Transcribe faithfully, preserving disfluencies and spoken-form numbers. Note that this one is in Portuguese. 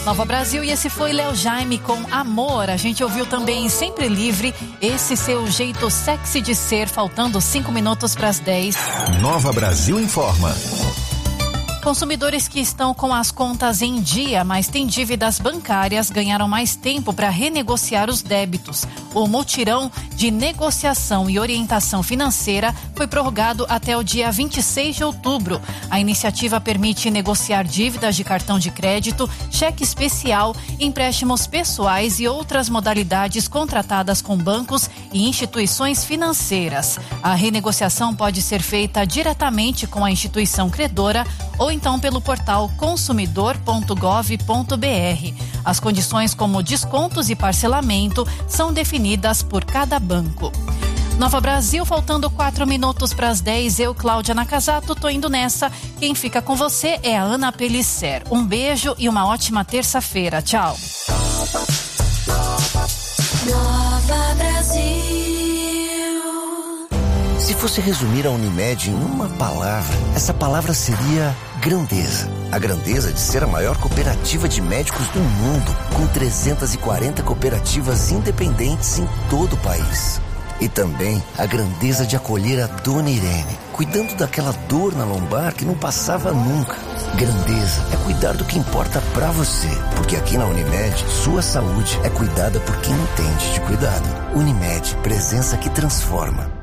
Nova Brasil, e esse foi Léo Jaime com Amor. A gente ouviu também Sempre Livre, esse seu jeito sexy de ser, faltando cinco minutos para as dez. Nova Brasil informa. Consumidores que estão com as contas em dia, mas têm dívidas bancárias, ganharam mais tempo para renegociar os débitos. O mutirão de negociação e orientação financeira foi prorrogado até o dia vinte e seis de outubro. A iniciativa permite negociar dívidas de cartão de crédito, cheque especial, empréstimos pessoais e outras modalidades contratadas com bancos e instituições financeiras. A renegociação pode ser feita diretamente com a instituição credora ou então pelo portal consumidor ponto gov ponto br. As condições como descontos e parcelamento são definidas por cada banco. Nova Brasil, faltando quatro minutos para as dez, eu, Cláudia Nakazato, tô indo nessa. Quem fica com você é a Ana Pelisser. Um beijo e uma ótima terça-feira. Tchau. Nova Brasil. Se fosse resumir a Unimed em uma palavra, essa palavra seria grandeza. A grandeza de ser a maior cooperativa de médicos do mundo, com trezentas e quarenta cooperativas independentes em todo o país. E também a grandeza de acolher a Dona Irene, cuidando daquela dor na lombar que não passava nunca. Grandeza é cuidar do que importa pra você, porque aqui na Unimed, sua saúde é cuidada por quem entende de cuidado. Unimed, presença que transforma.